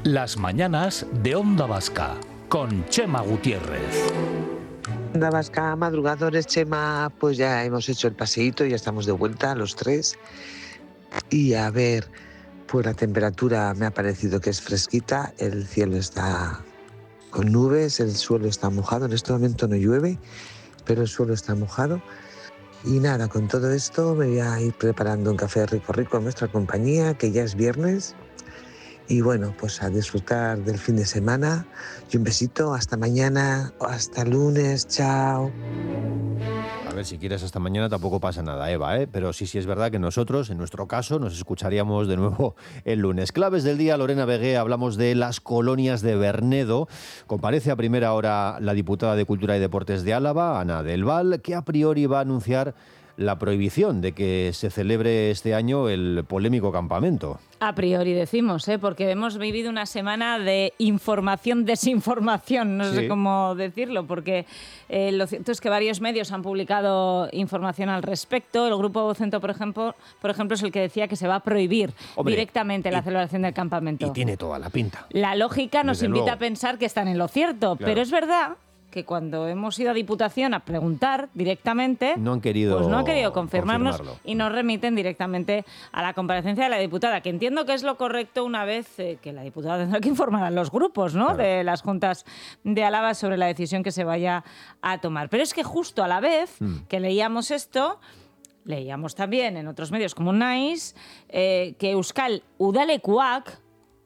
Las mañanas de Onda Vasca, con Chema Gutiérrez. Onda Vasca, madrugadores, Chema, pues ya hemos hecho el paseíto, ya estamos de vuelta los tres. Y a ver, pues la temperatura me ha parecido que es fresquita, el cielo está con nubes, el suelo está mojado, en este momento no llueve, pero el suelo está mojado. Y nada, con todo esto me voy a ir preparando un café rico en nuestra compañía, que ya es viernes. Y bueno, pues a disfrutar del fin de semana. Y un besito, hasta mañana, hasta lunes, chao. A ver, si quieres hasta mañana tampoco pasa nada, Eva, ¿eh? Pero sí es verdad que nosotros, en nuestro caso, nos escucharíamos de nuevo el lunes. Claves del día, Lorena Vegué, hablamos de las colonias de Bernedo. Comparece a primera hora la diputada de Cultura y Deportes de Álava, Ana del Val, que a priori va a anunciar la prohibición de que se celebre este año el polémico campamento. A priori decimos, porque hemos vivido una semana de información-desinformación, no sé cómo decirlo, porque lo cierto es que varios medios han publicado información al respecto. El Grupo Vocento, por ejemplo, es el que decía que se va a prohibir directamente la celebración del campamento. Y tiene toda la pinta. La lógica nos invita a pensar que están en lo cierto, claro. Pero es verdad que cuando hemos ido a Diputación a preguntar directamente, no han querido confirmarnos y nos remiten directamente a la comparecencia de la diputada, que entiendo que es lo correcto una vez que la diputada tendrá que informar a los grupos, ¿no? Claro. De las juntas de Álava sobre la decisión que se vaya a tomar. Pero es que justo a la vez que leíamos esto, leíamos también en otros medios como Naiz, que Euskal Udalekuak,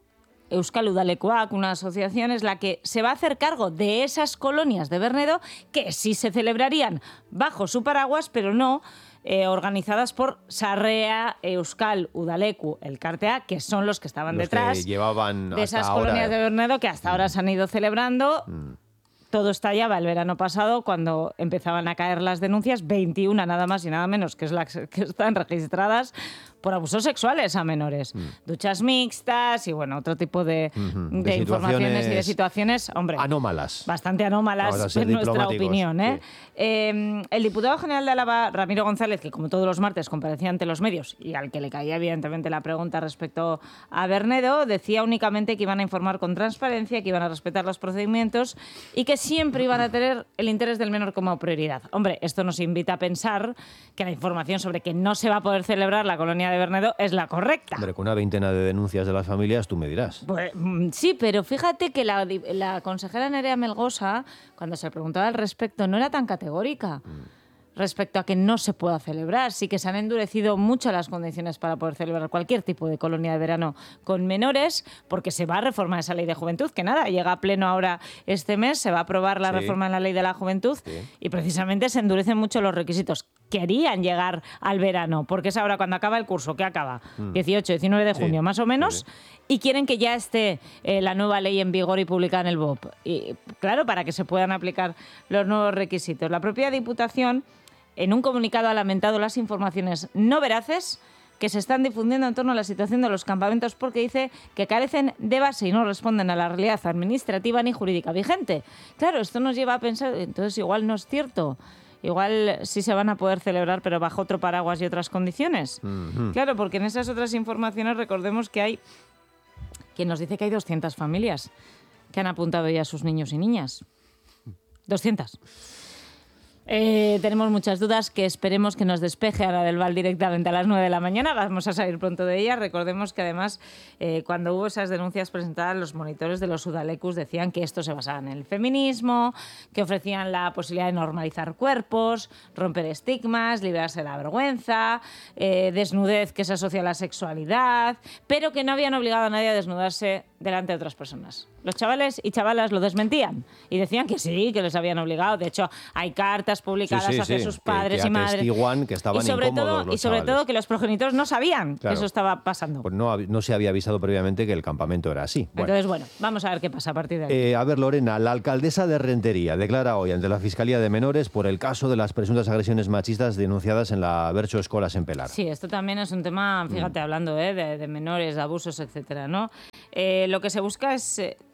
una asociación, es la que se va a hacer cargo de esas colonias de Bernedo que sí se celebrarían bajo su paraguas, pero no organizadas por Sarrea, Euskal Udaleku, Elkartea, que son los que estaban detrás de esas colonias de Bernedo que hasta ahora se han ido celebrando. Todo estallaba el verano pasado cuando empezaban a caer las denuncias, 21 nada más y nada menos, que es las que están registradas por abusos sexuales a menores. Duchas mixtas y bueno, otro tipo de informaciones y de situaciones, hombre, anómalas. Bastante anómalas en nuestra opinión. Sí. El diputado general de Álava, Ramiro González, que como todos los martes comparecía ante los medios y al que le caía evidentemente la pregunta respecto a Bernedo, decía únicamente que iban a informar con transparencia, que iban a respetar los procedimientos y que siempre iban a tener el interés del menor como prioridad. Hombre, esto nos invita a pensar que la información sobre que no se va a poder celebrar la colonia de Bernedo es la correcta. Hombre, con una veintena de denuncias de las familias, tú me dirás. Pues, sí, pero fíjate que la consejera Nerea Melgosa, cuando se preguntaba al respecto, no era tan categórica respecto a que no se pueda celebrar. Sí que se han endurecido mucho las condiciones para poder celebrar cualquier tipo de colonia de verano con menores, porque se va a reformar esa ley de juventud, que nada, llega a pleno ahora este mes, se va a aprobar la reforma en la ley de la juventud y precisamente se endurecen mucho los requisitos. Querían llegar al verano, porque es ahora cuando acaba el curso, que acaba 18, 19 de junio más o menos, y quieren que ya esté la nueva ley en vigor y publicada en el BOP. Y claro, para que se puedan aplicar los nuevos requisitos. La propia Diputación, en un comunicado, ha lamentado las informaciones no veraces que se están difundiendo en torno a la situación de los campamentos, porque dice que carecen de base y no responden a la realidad administrativa ni jurídica vigente. Claro, esto nos lleva a pensar, entonces igual no es cierto. Igual sí se van a poder celebrar, pero bajo otro paraguas y otras condiciones. Claro, porque en esas otras informaciones recordemos que hay quien nos dice que hay 200 familias que han apuntado ya a sus niños y niñas. 200. Tenemos muchas dudas que esperemos que nos despeje Ana del Val directamente a las 9 de la mañana. Vamos a salir pronto de ella. Recordemos que además cuando hubo esas denuncias presentadas, los monitores de los Udalekus decían que esto se basaba en el feminismo, que ofrecían la posibilidad de normalizar cuerpos, romper estigmas, liberarse de la vergüenza, desnudez que se asocia a la sexualidad, pero que no habían obligado a nadie a desnudarse delante de otras personas. Los chavales y chavalas lo desmentían y decían que sí, que les habían obligado. De hecho, hay cartas publicadas hacia sus padres y madres. Que estaban incómodos los y sobre todo que los progenitores no sabían que eso estaba pasando. Pues no se había avisado previamente que el campamento era así. Entonces, vamos a ver qué pasa a partir de ahí. A ver, Lorena, la alcaldesa de Rentería declara hoy ante la Fiscalía de Menores por el caso de las presuntas agresiones machistas denunciadas en la Bercho Escolas en Pelar. Sí, esto también es un tema, fíjate, hablando de menores, de abusos, etcétera, ¿no? Lo que se busca es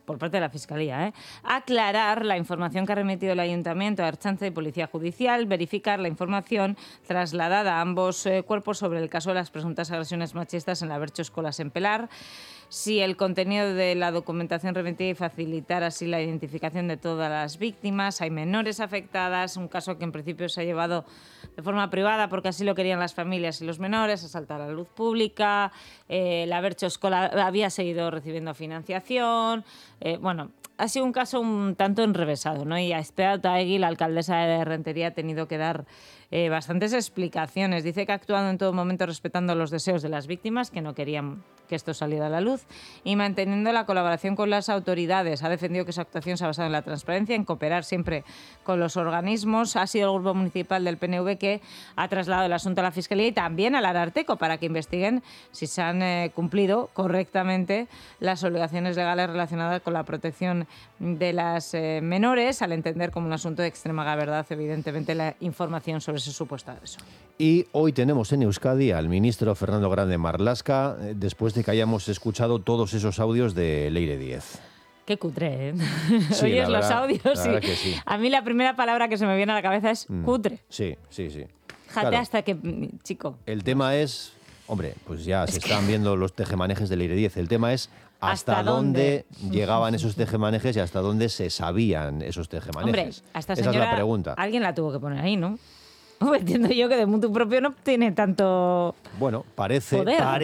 por parte de la Fiscalía, aclarar la información que ha remitido el Ayuntamiento a Ertzaintza y Policía Judicial, verificar la información trasladada a ambos cuerpos sobre el caso de las presuntas agresiones machistas en la Bercho Escolas en Pelar, si el contenido de la documentación remitida y facilitar así la identificación de todas las víctimas. Hay menores afectadas, un caso que en principio se ha llevado de forma privada porque así lo querían las familias y los menores, a saltar a la luz pública. La Bercho Escola había seguido recibiendo financiación. Bueno, ha sido un caso un tanto enrevesado, ¿no? Y a Esther Otaegui, la alcaldesa de Rentería, ha tenido que dar bastantes explicaciones. Dice que ha actuado en todo momento respetando los deseos de las víctimas, que no querían que esto saliera a la luz, y manteniendo la colaboración con las autoridades. Ha defendido que su actuación se ha basado en la transparencia, en cooperar siempre con los organismos. Ha sido el Grupo Municipal del PNV que ha trasladado el asunto a la Fiscalía y también al Ararteko para que investiguen si se han cumplido correctamente las obligaciones legales relacionadas con la protección de las menores, al entender como un asunto de extrema gravedad, evidentemente, la información sobre ese supuesto agresor. Y hoy tenemos en Euskadi al ministro Fernando Grande Marlaska, después de que hayamos escuchado todos esos audios de Leire Díez. Qué cutre, ¿eh? Sí, Oyes los audios la y que sí. A mí la primera palabra que se me viene a la cabeza es cutre. Sí. Jate Claro. hasta que, chico. El tema es, hombre, pues ya se están viendo los tejemanejes de Leire Díez. El tema es hasta dónde llegaban esos tejemanejes y hasta dónde se sabían esos tejemanejes. Hombre, a esta Esa señora es la pregunta. alguien la tuvo que poner ahí, ¿no? Entiendo yo que de mutuo propio no tiene tanto... Bueno, parece,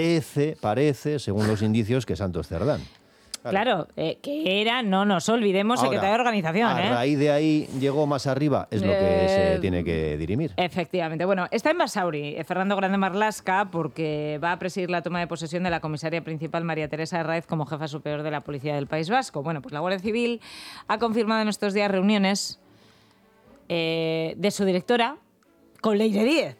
según los indicios, que Santos Cerdán. Claro, que era, no nos olvidemos, Ahora, secretario de organización. A raíz de ahí llegó más arriba, es lo que se tiene que dirimir. Efectivamente. Bueno, está en Basauri Fernando Grande Marlaska porque va a presidir la toma de posesión de la comisaria principal María Teresa Herráez como jefa superior de la Policía del País Vasco. Bueno, pues la Guardia Civil ha confirmado en estos días reuniones de su directora con Leire Díez.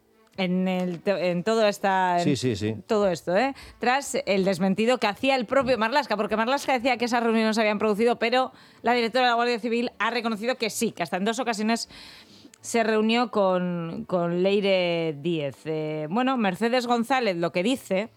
En todo todo esto, tras el desmentido que hacía el propio Marlaska, porque Marlaska decía que esas reuniones se habían producido, pero la directora de la Guardia Civil ha reconocido que sí, que hasta en 2 ocasiones se reunió con Leire Díez. Bueno, Mercedes González lo que dice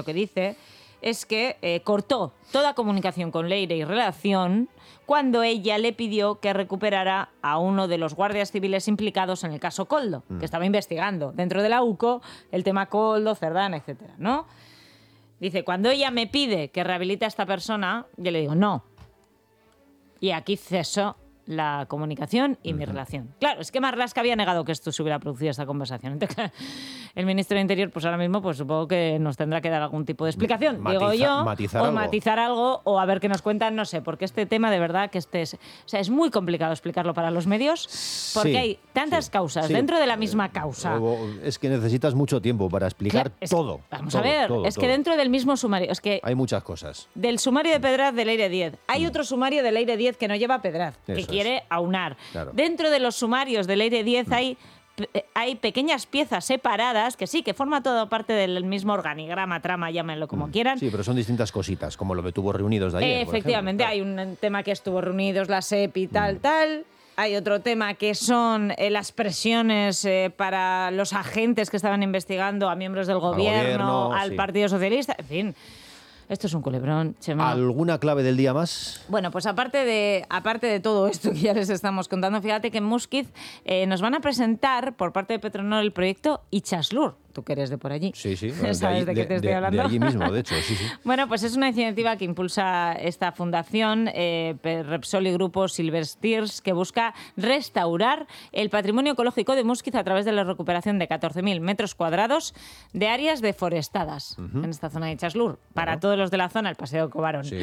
es que cortó toda comunicación con Leire y relación cuando ella le pidió que recuperara a uno de los guardias civiles implicados en el caso Koldo, que estaba investigando dentro de la UCO el tema Koldo, Cerdán, etcétera, ¿no? Dice, cuando ella me pide que rehabilite a esta persona, yo le digo no. Y aquí cesó la comunicación y mi relación. Claro, es que Marlaska había negado que esto se hubiera producido, esta conversación. Entonces, el ministro de Interior, pues ahora mismo, pues supongo que nos tendrá que dar algún tipo de explicación, digo yo, matizar algo, o a ver qué nos cuentan, no sé, porque este tema de verdad que es muy complicado explicarlo para los medios, porque hay tantas causas dentro de la misma causa. Es que necesitas mucho tiempo para explicar todo. Vamos a ver, que dentro del mismo sumario, es que hay muchas cosas. Del sumario de Pedraz de Leire Díez, hay otro sumario de Leire Díez que no lleva Pedraz, que quiere aunar. Claro. Dentro de los sumarios de Leire Díez hay pequeñas piezas separadas que sí, que forman toda parte del mismo organigrama, trama, llámenlo como quieran. Sí, pero son distintas cositas, como lo que tuvo reunidos de ayer. Efectivamente, hay un tema que estuvo reunidos, la SEPI, tal. Hay otro tema que son las presiones para los agentes que estaban investigando a miembros del gobierno, al Partido Socialista, en fin. Esto es un culebrón, Chema. ¿Alguna clave del día más? Bueno, pues aparte de todo esto que ya les estamos contando, fíjate que en Muskiz nos van a presentar por parte de Petronor el proyecto Itxaslur. Tú que eres de por allí. Sí. ¿Sabes de qué te estoy hablando? De allí mismo, de hecho, sí. Bueno, pues es una iniciativa que impulsa esta fundación, Repsol y Grupo Silversteers, que busca restaurar el patrimonio ecológico de Muskiz a través de la recuperación de 14.000 metros cuadrados de áreas deforestadas en esta zona de Itxaslur. Para todos los de la zona, el Paseo de Cobarón. Sí.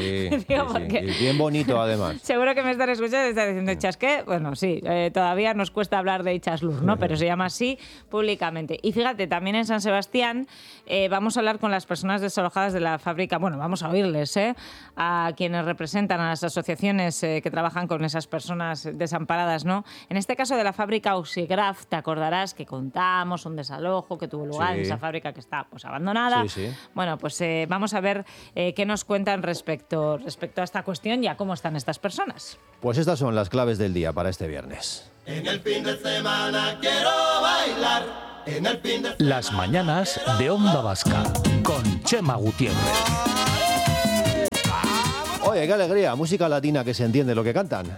Y bien bonito, además. Seguro que me están escuchando y están diciendo ¿Itxas-qué? Bueno, sí, todavía nos cuesta hablar de Itxaslur, ¿no? Pero se llama así públicamente. Y fíjate, también en San Sebastián vamos a hablar con las personas desalojadas de la fábrica. Bueno, vamos a oírles, a quienes representan a las asociaciones que trabajan con esas personas desamparadas, ¿no? En este caso de la fábrica Oxigraf, te acordarás que contamos un desalojo que tuvo lugar en esa fábrica que está pues abandonada. Sí. Bueno, pues vamos a ver qué nos cuentan respecto a esta cuestión y a cómo están estas personas. Pues estas son las claves del día para este viernes. En el fin de semana quiero bailar. Las mañanas de Onda Vasca con Chema Gutiérrez. Oye, qué alegría. Música latina que se entiende lo que cantan.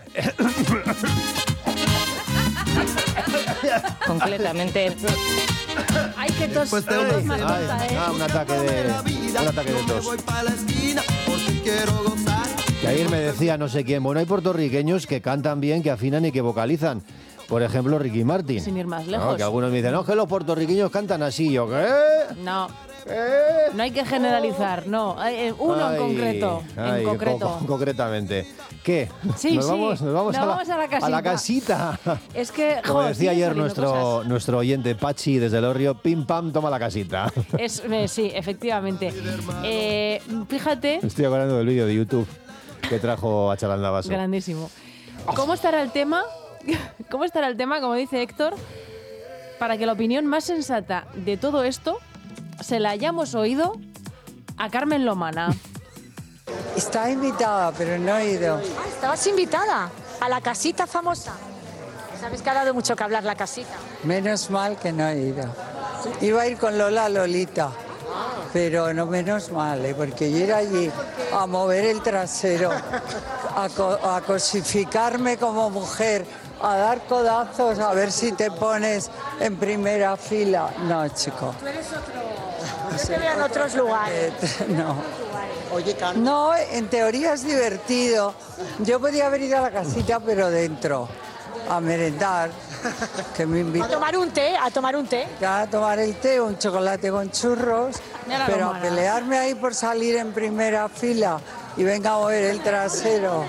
Completamente. Ay, qué tos. Pues te Tos voy. más tonta, ¿eh? Un ataque de tos. Voy para la esquina porque quiero gozar. Que ayer me decía no sé quién, bueno, hay puertorriqueños que cantan bien, que afinan y que vocalizan. Por ejemplo, Ricky Martin. Sin ir más No, lejos. que algunos me dicen, no, que los puertorriqueños cantan así. Yo, ¿qué? No, ¿Qué? no hay que generalizar, no. Uno Ay, en concreto. ay, En concreto. concretamente. ¿Qué? Sí, nos sí. Vamos Nos vamos a la casita. A la casita. Es que, Como joder, decía siguen ayer saliendo cosas. nuestro oyente Pachi desde Elorrio, pim pam, toma la casita. Sí, efectivamente. Fíjate, Estoy acordando del vídeo de YouTube que trajo a Chalanda Vaso. grandísimo. ¿Cómo estará el tema? ¿Cómo estará el tema, como dice Héctor, para que la opinión más sensata de todo esto se la hayamos oído a Carmen Lomana? Estaba invitada, pero no he ido. Estabas invitada a la casita famosa. Sabes que ha dado mucho que hablar la casita. Menos mal que no he ido. Iba a ir con Lola Lolita, pero no menos mal, porque ir allí a mover el trasero, a cosificarme como mujer, a dar codazos, a ver si te pones en primera fila. No, chico. Tú eres otro. Yo te veo en otros lugares. No. No, en teoría es divertido. Yo podía haber ido a la casita, pero dentro, a merendar, que me A invitan tomar un té, a tomar un té. a tomar el té, un chocolate con churros, Ya la pero a Romana. pelearme ahí por salir en primera fila y venga a mover el trasero.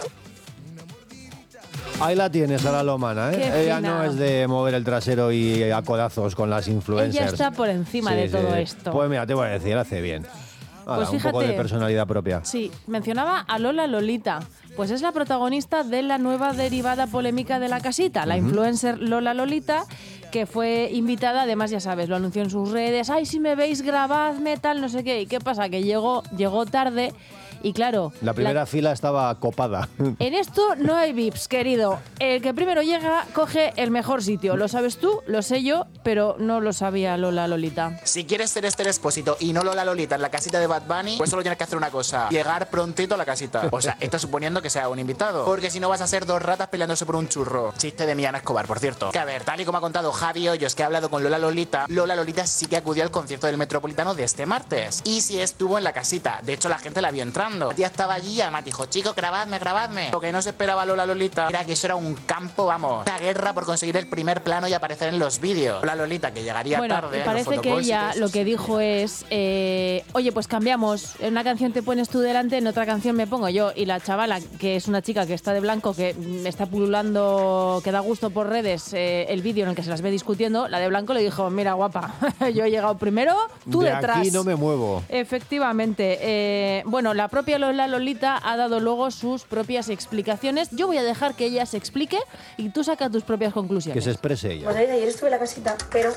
Ahí la tienes a la Lomana, ¿eh? Qué Ella fina. no es de mover el trasero y a codazos con las influencers. Ella está por encima de todo esto. Pues mira, te voy a decir, hace bien. Hala, Pues un poco fíjate. de personalidad propia. Sí, mencionaba a Lola Lolita. Pues es la protagonista de la nueva derivada polémica de la casita, la influencer Lola Lolita, que fue invitada, además ya sabes, lo anunció en sus redes, ay, si me veis, grabadme, tal, no sé qué. ¿Y qué pasa? Que llegó tarde y claro... La primera fila estaba copada. En esto no hay VIPs, querido. El que primero llega coge el mejor sitio. Lo sabes tú, lo sé yo, pero no lo sabía Lola Lolita. Si quieres ser Esther Expósito y no Lola Lolita en la casita de Bad Bunny, pues solo tienes que hacer una cosa: llegar prontito a la casita. O sea, esto suponiendo que sea un invitado. Porque si no vas a ser dos ratas peleándose por un churro. Chiste de Millán Escobar, por cierto. Que a ver, tal y como ha contado Javi Hoyos, que ha hablado con Lola Lolita sí que acudió al concierto del Metropolitano de este martes. Y sí estuvo en la casita. De hecho, la gente la vio entrando. La tía estaba allí y además dijo, chicos, grabadme. Lo que no se esperaba Lola Lolita era que eso era un campo, vamos, una guerra por conseguir el primer plano y aparecer en los vídeos. Lola Lolita, que llegaría Bueno, tarde. y en parece los que photocalls y ella todo lo eso. que dijo es, oye, pues cambiamos, en una canción te pones tú delante, en otra canción me pongo yo. Y la chavala, que es una chica que está de blanco, que está pululando, que da gusto por redes, el vídeo en el que se las ve discutiendo, la de blanco le dijo, mira, guapa, yo he llegado primero, tú de detrás. aquí no me muevo. Efectivamente. Bueno, la propia Lola Lolita ha dado luego sus propias explicaciones. Yo voy a dejar que ella se explique y tú saca tus propias conclusiones. Que se exprese ella. Pues ayer estuve en la casita, pero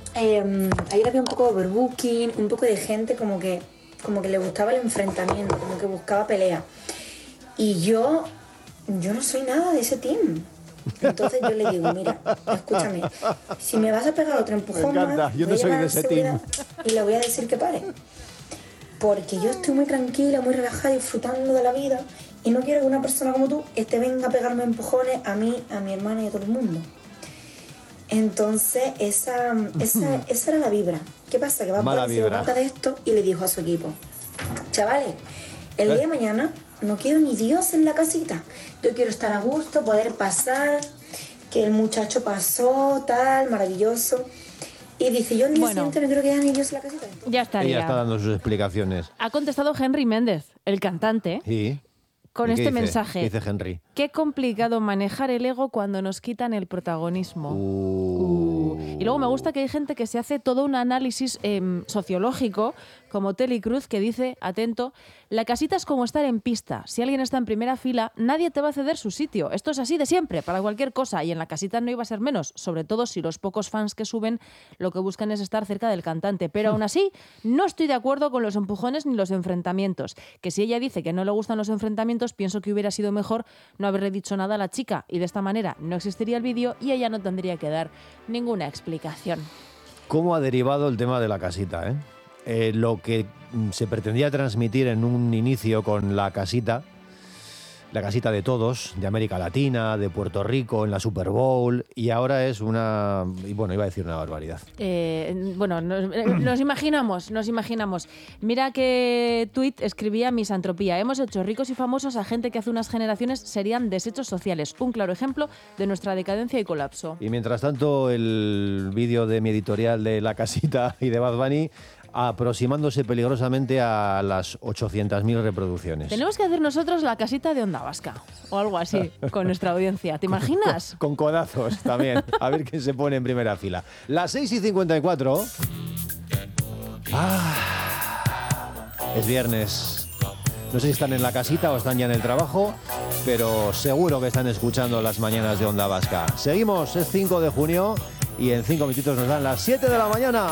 ayer había un poco de overbooking, un poco de gente como que le gustaba el enfrentamiento, como que buscaba pelea. Y yo no soy nada de ese team. Entonces yo le digo, mira, escúchame, si me vas a pegar otro empujón Me encanta, más, yo no voy a soy de llamar a ese seguridad y le voy a decir que pare. Porque yo estoy muy tranquila, muy relajada, disfrutando de la vida y no quiero que una persona como tú venga a pegarme empujones a mí, a mi hermana y a todo el mundo. Entonces, esa era la vibra. ¿Qué pasa? Que Bad Mala Bunny se dio vibra. cuenta de esto y le dijo a su equipo, chavales, el día de mañana no quiero ni Dios en la casita. Yo quiero estar a gusto, poder pasar, que el muchacho pasó, tal, maravilloso. Y dice, yo el día Bueno. siguiente no quiero que haya ni Dios en la casita. Ya estaría. Ella está dando sus explicaciones. Ha contestado Henry Méndez, el cantante, ¿Y? con ¿Y qué este dice? mensaje. ¿Qué dice Henry? Qué complicado manejar el ego cuando nos quitan el protagonismo. Y luego me gusta que hay gente que se hace todo un análisis sociológico, como Teli Cruz, que dice, atento, la casita es como estar en pista. Si alguien está en primera fila, nadie te va a ceder su sitio. Esto es así de siempre, para cualquier cosa. Y en la casita no iba a ser menos, sobre todo si los pocos fans que suben lo que buscan es estar cerca del cantante. Pero aún así, no estoy de acuerdo con los empujones ni los enfrentamientos. Que si ella dice que no le gustan los enfrentamientos, pienso que hubiera sido mejor no haberle dicho nada a la chica. Y de esta manera no existiría el vídeo y ella no tendría que dar ninguna explicación. ¿Cómo ha derivado el tema de la casita? Lo que se pretendía transmitir en un inicio con la casita la casita de todos, de América Latina, de Puerto Rico, en la Super Bowl, y ahora es una... Y bueno, iba a decir una barbaridad. Bueno, nos imaginamos. Mira qué tuit escribía Misantropía. Hemos hecho ricos y famosos a gente que hace unas generaciones serían desechos sociales. Un claro ejemplo de nuestra decadencia y colapso. Y mientras tanto, el vídeo de mi editorial de La Casita y de Bad Bunny aproximándose peligrosamente a las 800.000 reproducciones. Tenemos que hacer nosotros la casita de Onda Vasca o algo así con nuestra audiencia. ¿Te imaginas? Con codazos también. A ver quién se pone en primera fila. Las 6:54. Es viernes. No sé si están en la casita o están ya en el trabajo, pero seguro que están escuchando las mañanas de Onda Vasca. Seguimos, es 5 de junio y en 5 minutitos nos dan las 7 de la mañana.